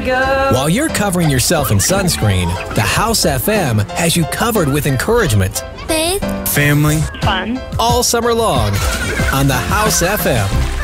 go. While you're covering yourself in sunscreen, the House FM has you covered with encouragement. Faith. Family. Fun. All summer long on the House FM.